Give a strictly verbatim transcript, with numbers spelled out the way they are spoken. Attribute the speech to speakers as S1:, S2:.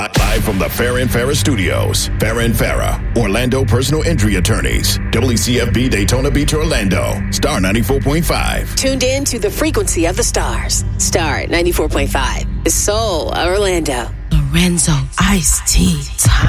S1: Live from the Farrah and Farrah Studios, Farrah and Farrah, Orlando personal injury attorneys, W C F B Daytona Beach, Orlando, Star ninety-four point five.
S2: Tuned in to the frequency of the stars, Star ninety-four point five, the soul of Orlando.
S3: Lorenzo, iced tea, time.